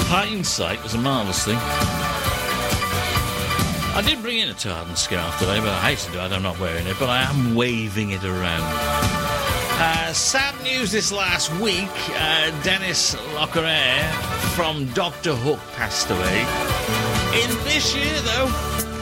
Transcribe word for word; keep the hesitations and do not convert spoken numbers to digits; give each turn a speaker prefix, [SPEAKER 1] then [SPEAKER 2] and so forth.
[SPEAKER 1] Hindsight was a marvellous thing. I did bring in a tartan scarf today, but I hate to do it. I'm not wearing it, but I am waving it around. Uh, sad news this last week. Uh, Dennis Lockerair from Doctor Hook passed away. In this year, though,